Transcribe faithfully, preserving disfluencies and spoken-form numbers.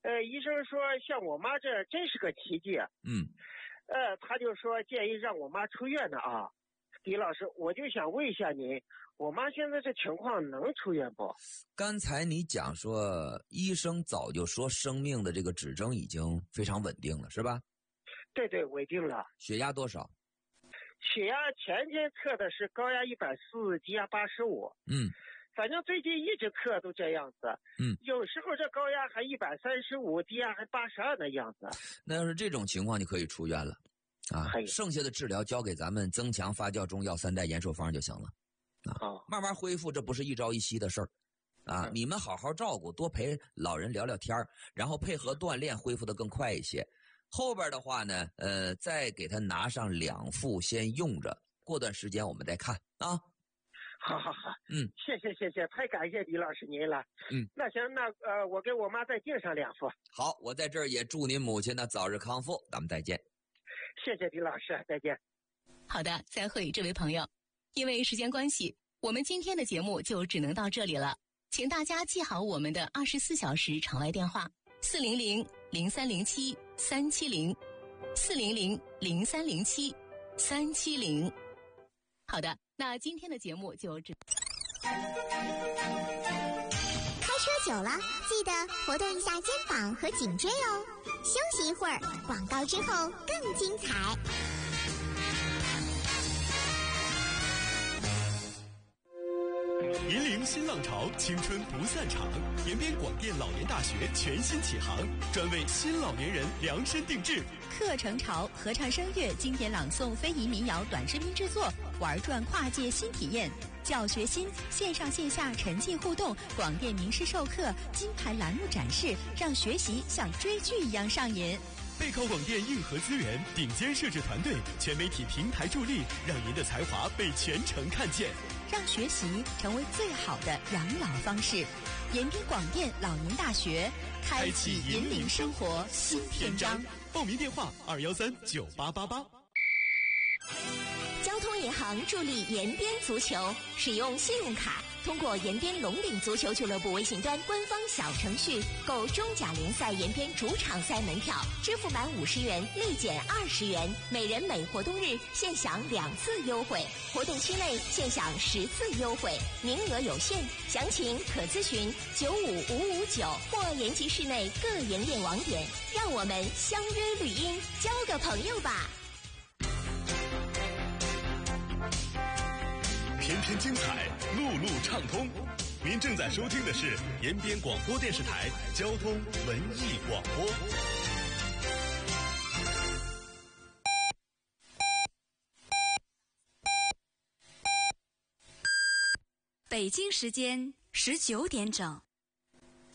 呃，医生说像我妈这真是个奇迹。 嗯， 呃，他就说建议让我妈出院的啊。李老师，我就想问一下您，我妈现在这情况能出院不？ 刚才你讲说医生早就说生命的这个指征已经非常稳定了，是吧？ 对对，稳定了。 血压多少？ 血压前天测的是高压一百四，低压八十五。 嗯， 反正最近一直测都这样子。 嗯， 有时候这高压还一百三十五，低压还八十二的样子。 那要是这种情况，你可以出院了啊。剩下的治疗交给咱们增强发酵中药三代延寿方就行了啊。 哦， 慢慢恢复，这不是一朝一夕的事儿啊。你们好好照顾，多陪老人聊聊天，然后配合锻炼，恢复得更快一些。后边的话呢，呃，再给他拿上两副先用着，过段时间我们再看啊。 好好好， 嗯， 谢谢谢谢，太感谢李老师您了。 嗯， 那行，那呃，我给我妈再订上两副。 好，我在这儿也祝您母亲呢早日康复，咱们再见。 谢谢李老师，再见。 好的，再会，这位朋友。因为时间关系，我们今天的节目就只能到这里了，请大家记好我们的二十四小时场外电话：四零零零三零七三七零，四零零零三零七三七零。好的，那今天的节目就只。 开车久了，记得活动一下肩膀和颈椎哦。休息一会儿，广告之后更精彩。 引领新浪潮，青春不散场。延边广电老年大学全新启航，专为新老年人量身定制。 课程潮，合唱声乐、经典朗诵、非遗民谣短视频制作，玩转跨界新体验。教学新，线上线下沉浸互动，广电名师授课，金牌栏目展示，让学习像追剧一样上瘾。 备考广电硬核资源，顶尖摄制团队，全媒体平台助力，让您的才华被全城看见， 让学习成为最好的养老方式。延边广电老年大学，开启引领生活新篇章。 报名电话：二幺三九八八八。 交通银行助力延边足球，使用信用卡，通过延边龙岭足球俱乐部微信端官方小程序购中甲联赛延边主场赛门票，支付满五十元立减二十元，每人每活动日现享两次优惠，活动期内现享十次优惠，名额有限，详情可咨询九五五五九或延吉市内各营业网点。让我们相约绿荫，交个朋友吧。 篇篇精彩，路路畅通。您正在收听的是延边广播电视台交通文艺广播。 北京时间十九点整。